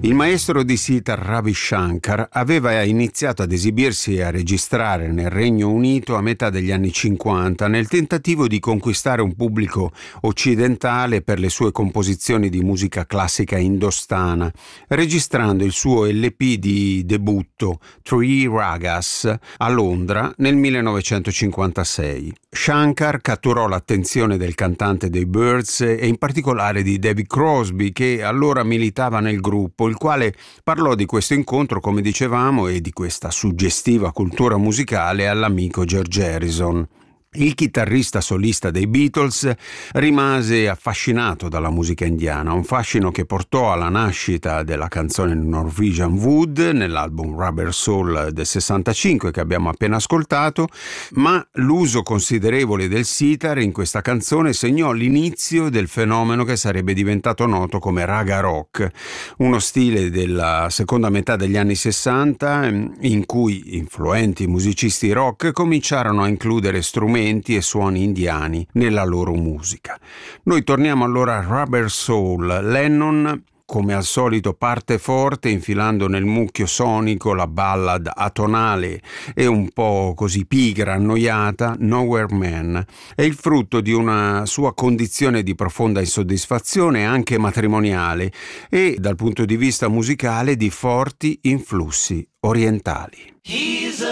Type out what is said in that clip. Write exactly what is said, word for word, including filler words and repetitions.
Il maestro di sitar Ravi Shankar aveva iniziato ad esibirsi e a registrare nel Regno Unito a metà degli anni cinquanta nel tentativo di conquistare un pubblico occidentale per le sue composizioni di musica classica indostana, registrando il suo L P di debutto Three Ragas a Londra nel millenovecentocinquantasei. Shankar catturò l'attenzione del cantante dei Byrds e in particolare di David Crosby, che allora militava nel gruppo, il quale parlò di questo incontro, come dicevamo, e di questa suggestiva cultura musicale all'amico George Harrison. Il chitarrista solista dei Beatles rimase affascinato dalla musica indiana, un fascino che portò alla nascita della canzone Norwegian Wood nell'album Rubber Soul del sessantacinque che abbiamo appena ascoltato, ma l'uso considerevole del sitar in questa canzone segnò l'inizio del fenomeno che sarebbe diventato noto come raga rock, uno stile della seconda metà degli anni sessanta in cui influenti musicisti rock cominciarono a includere strumenti e suoni indiani nella loro musica. Noi torniamo allora a Rubber Soul. Lennon, come al solito, parte forte infilando nel mucchio sonico la ballad atonale e un po' così pigra, annoiata, Nowhere Man. È il frutto di una sua condizione di profonda insoddisfazione anche matrimoniale e, dal punto di vista musicale, di forti influssi orientali. He's